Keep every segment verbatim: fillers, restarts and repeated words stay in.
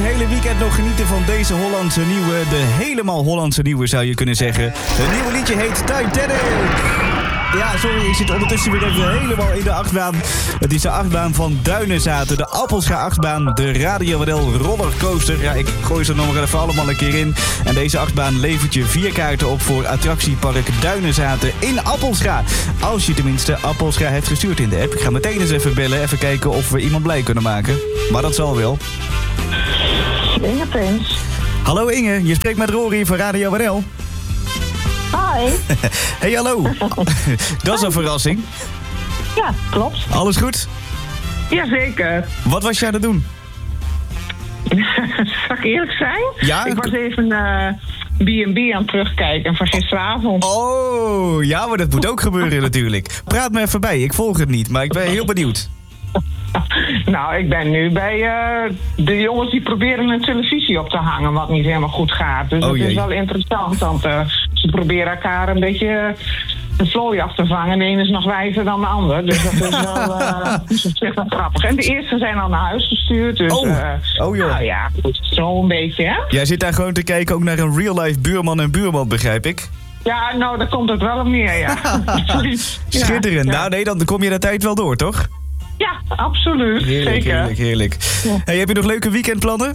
hele weekend nog genieten van deze Hollandse nieuwe. De helemaal Hollandse nieuwe zou je kunnen zeggen. Het nieuwe liedje heet Titanic. Ja, sorry, ik zit ondertussen weer even helemaal in de achtbaan. Het is de achtbaan van Duinenzaten, de Appelscha achtbaan, de Radio Waddel rollercoaster. Ja, ik gooi ze nog maar even allemaal een keer in. En deze achtbaan levert je vier kaarten op voor attractiepark Duinenzaten in Appelscha. Als je tenminste Appelscha heeft gestuurd in de app. Ik ga meteen eens even bellen, even kijken of we iemand blij kunnen maken. Maar dat zal wel. Inge Prins. Hallo Inge, je spreekt met Rory van Radio Waddel. Hi. Hey, hallo. Dat is een verrassing. Ja, klopt. Alles goed? Jazeker. Wat was je aan het doen? Zal ik eerlijk zijn? Ja? Ik was even uh, B en B aan het terugkijken van gisteravond. Oh, ja, maar dat moet ook gebeuren natuurlijk. Praat me even bij, ik volg het niet, maar ik ben heel benieuwd. Nou, ik ben nu bij uh, de jongens die proberen een televisie op te hangen, wat niet helemaal goed gaat. Dus oh, dat jee. is wel interessant, want uh, ze proberen elkaar een beetje uh, de vlooi af te vangen. De ene is nog wijzer dan de ander, dus dat is wel, uh, dus dat is wel grappig. En de eerste zijn al naar huis gestuurd, dus oh. Uh, oh joh. Nou ja, zo een beetje, hè? Jij zit daar gewoon te kijken ook naar een real-life buurman en buurman, begrijp ik? Ja, nou, daar komt het wel op neer, ja. Schitterend. Ja, ja. Nou nee, dan kom je de tijd wel door, toch? Ja, absoluut. Heerlijk, zeker. heerlijk, heerlijk. Ja. Hey, heb je nog leuke weekendplannen?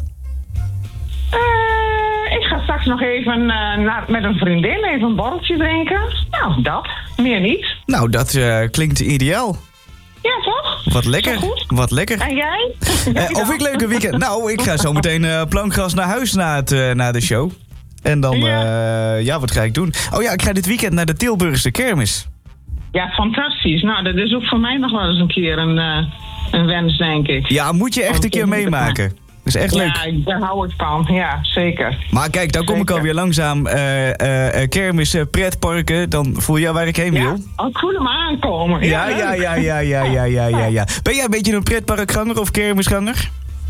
Uh, ik ga straks nog even uh, naar, met een vriendin even een borreltje drinken. Nou, dat. Meer niet. Nou, dat uh, klinkt ideaal. Ja, toch? Wat lekker. Wat lekker. En jij? Uh, of ik leuke weekend... Nou, ik ga zo meteen uh, plankgas naar huis na, het, uh, na de show. En dan, ja. Uh, ja, wat ga ik doen? Oh ja, ik ga dit weekend naar de Tilburgse kermis. Ja, fantastisch. Nou, dat is ook voor mij nog wel eens een keer een, uh, een wens, denk ik. Ja, moet je echt een keer meemaken. Dat is echt leuk. Ja, daar hou ik van. Ja, zeker. Maar kijk, dan kom zeker. ik alweer langzaam uh, uh, kermis, uh, pretparken. Dan voel je waar ik heen wil. Ja, ik voel hem aankomen. Ja, ja, ja, ja, ja, ja, ja, ja, ja. Ben jij een beetje een pretparkganger of kermisganger?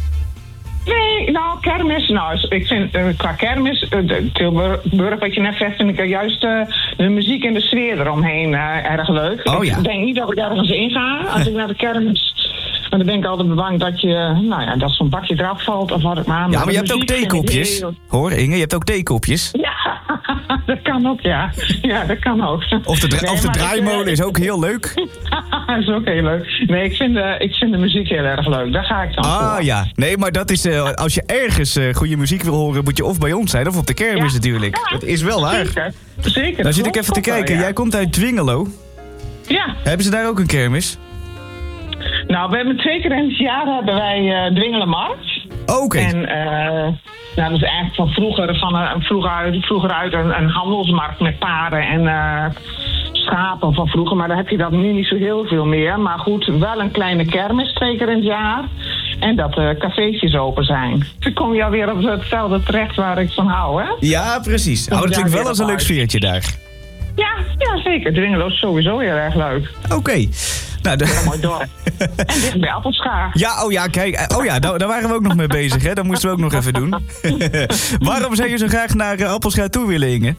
Nee, nou, kermis, nou, ik vind uh, qua kermis, uh, de Tilburg, wat je net zegt, vind ik juist uh, de muziek en de sfeer eromheen uh, erg leuk. Oh, ja. Ik denk niet dat ik ergens in ga als ik naar de kermis. Maar dan ben ik altijd bang dat je, nou ja, dat zo'n bakje eraf valt of wat ik maar. Ja, maar je hebt ook theekopjes. Heel... Hoor, Inge, je hebt ook theekopjes. Ja, dat kan ook, ja. Ja, dat kan ook. Of de, dra- nee, of de draaimolen ik, is ook heel leuk. Dat is ook heel leuk. Nee, ik vind, de, ik vind de muziek heel erg leuk. Daar ga ik dan ah, voor. Ja, nee, maar dat is, uh, als je ergens uh, goede muziek wil horen, moet je of bij ons zijn of op de kermis ja. natuurlijk. Ja, dat is wel waar. Zeker, zeker. Dan zit ik even te kijken. Wel, ja. Jij komt uit Dwingelo. Ja. Hebben ze daar ook een kermis? Nou, we hebben twee keer in het jaar hebben wij uh, Dwingelenmarkt. Oké. Okay. En uh, nou, dat is eigenlijk van vroeger, van een, vroeger uit, vroeger uit een, een handelsmarkt met paarden en uh, schapen van vroeger. Maar daar heb je dat nu niet zo heel veel meer. Maar goed, wel een kleine kermis twee keer in het jaar. En dat uh, cafeetjes open zijn. Dan kom je alweer op hetzelfde terecht waar ik van hou, hè? Ja, precies. Oh, dat klinkt wel als een leuk sfeertje daar. Ja, ja, zeker. Dwingelo is sowieso heel erg leuk. Oké. Okay. Nou, de... Heel mooi dorp. En dit bij Appelscha. Ja, oh ja, kijk. Oh ja, daar, daar waren we ook nog mee bezig, hè. Dat moesten we ook nog even doen. Waarom zou je zo graag naar uh, Appelscha toe willen, Inge?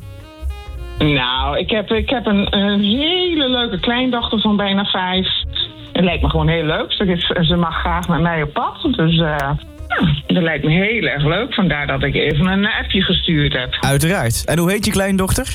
Nou, ik heb, ik heb een, een hele leuke kleindochter van bijna vijf. Het lijkt me gewoon heel leuk. Ze, is, ze mag graag met mij op pad. Dus uh, ja, dat lijkt me heel erg leuk. Vandaar dat ik even een appje gestuurd heb. Uiteraard. En hoe heet je kleindochter?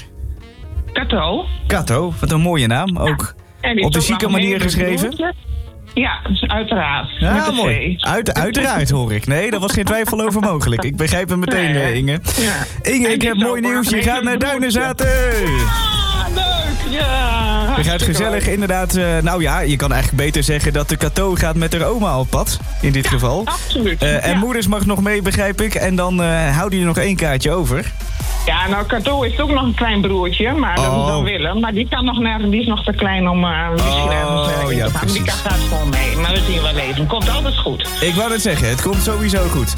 Kato. Kato, wat een mooie naam ook. Ja. Op de chique manier geschreven? Broertje. Ja, uiteraard. Ja, met mooi. Uit, uiteraard hoor ik. Nee, daar was geen twijfel over mogelijk. Ik begrijp het meteen, nee. Inge. Ja. Inge, ik heb mooi nieuws. Je gaat naar Duinenzaten. Ah, leuk. Ja. Je gaat gezellig inderdaad... Uh, nou ja, je kan eigenlijk beter zeggen dat de Kato gaat met haar oma op pad. In dit ja, geval. Absoluut. Uh, en ja. moeders mag nog mee, begrijp ik. En dan uh, houden jullie nog één kaartje over. Ja, nou, Kato heeft ook nog een klein broertje, maar dat oh. is dan Willem. Maar die kan nog nergens, die is nog te klein om uh, misschien ergens oh, ja, te gaan. Die kan gaat gewoon mee, maar we zien wel even. Komt alles goed. Ik wou het zeggen, het komt sowieso goed.